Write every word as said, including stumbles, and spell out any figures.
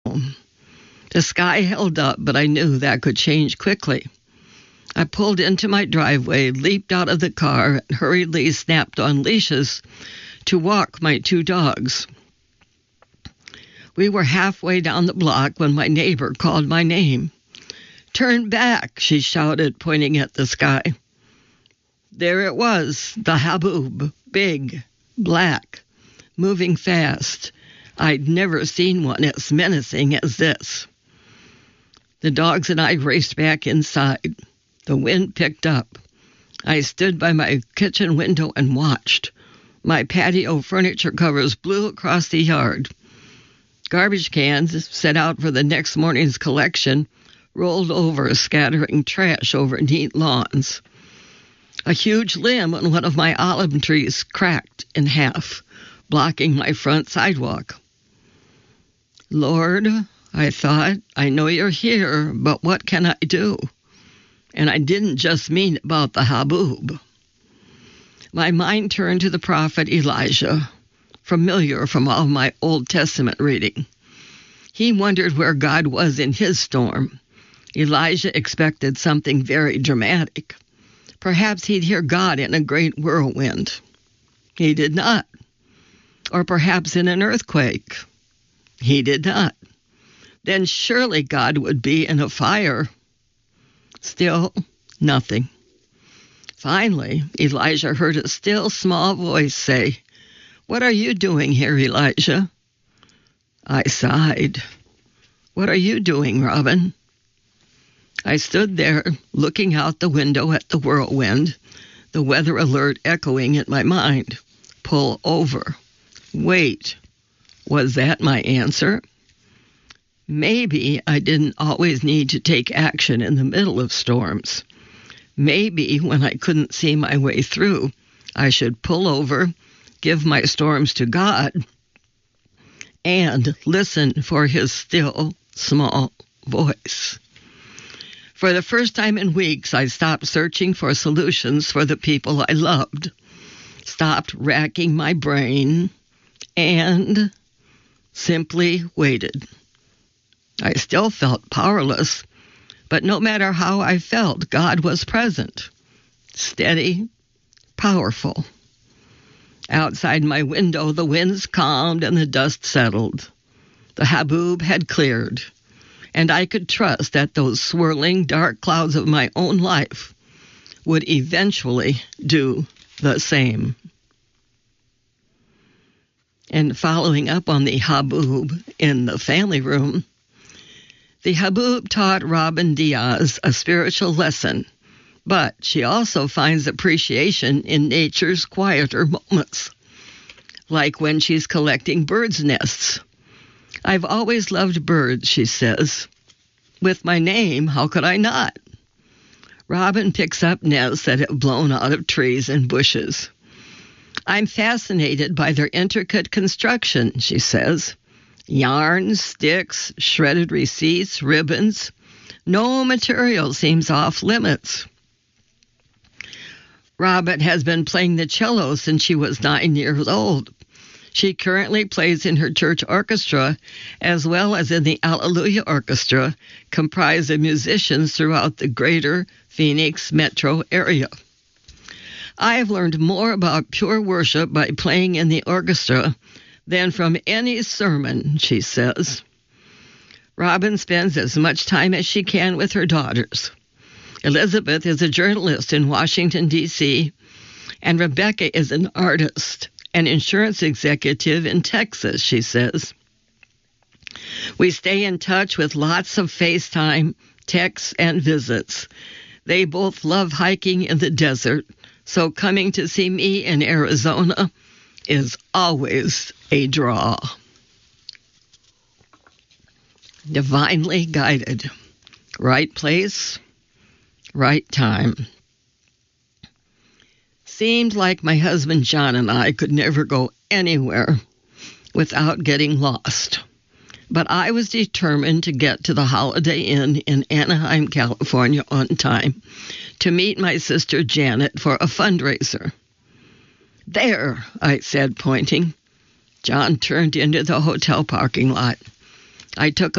home. The sky held up, but I knew that could change quickly. I pulled into my driveway, leaped out of the car, and hurriedly snapped on leashes to walk my two dogs. We were halfway down the block when my neighbor called my name. "Turn back," she shouted, pointing at the sky. There it was, the haboob, big, black, moving fast. I'd never seen one as menacing as this. The dogs and I raced back inside. The wind picked up. I stood by my kitchen window and watched. My patio furniture covers blew across the yard. Garbage cans, set out for the next morning's collection, rolled over, scattering trash over neat lawns. A huge limb on one of my olive trees cracked in half, blocking my front sidewalk. Lord, I thought, I know you're here, but what can I do? And I didn't just mean about the haboob. My mind turned to the prophet Elijah, familiar from all my Old Testament reading. He wondered where God was in his storm. Elijah expected something very dramatic. Perhaps he'd hear God in a great whirlwind. He did not. Or perhaps in an earthquake. He did not. Then surely God would be in a fire. Still, nothing. Finally, Elijah heard a still, small voice say, "What are you doing here, Elijah?" I sighed. "What are you doing, Robin?" I stood there, looking out the window at the whirlwind, the weather alert echoing in my mind. Pull over. Wait. Was that my answer? Maybe I didn't always need to take action in the middle of storms. Maybe when I couldn't see my way through, I should pull over, give my storms to God, and listen for his still, small voice. For the first time in weeks, I stopped searching for solutions for the people I loved, stopped racking my brain, and simply waited. I still felt powerless, but no matter how I felt, God was present, steady, powerful. Outside my window, the winds calmed and the dust settled. The haboob had cleared, and I could trust that those swirling dark clouds of my own life would eventually do the same. And following up on the haboob in the family room, the haboob taught Robin Diaz a spiritual lesson, but she also finds appreciation in nature's quieter moments, like when she's collecting birds' nests. "I've always loved birds," she says. "With my name, how could I not?" Robin picks up nests that have blown out of trees and bushes. "I'm fascinated by their intricate construction," she says. "Yarn, sticks, shredded receipts, ribbons. No material seems off limits." Robin has been playing the cello since she was nine years old. She currently plays in her church orchestra as well as in the Alleluia Orchestra, comprised of musicians throughout the greater Phoenix metro area. "I have learned more about pure worship by playing in the orchestra than from any sermon," she says. Robin spends as much time as she can with her daughters. Elizabeth is a journalist in Washington, D C, and Rebecca is an artist, an insurance executive in Texas, she says. We stay in touch with lots of FaceTime, texts, and visits. They both love hiking in the desert, so coming to see me in Arizona is always a draw. Divinely guided. Right place, right time. Seemed like my husband John and I could never go anywhere without getting lost. But I was determined to get to the Holiday Inn in Anaheim, California on time to meet my sister Janet for a fundraiser. "There," I said, pointing. John turned into the hotel parking lot. I took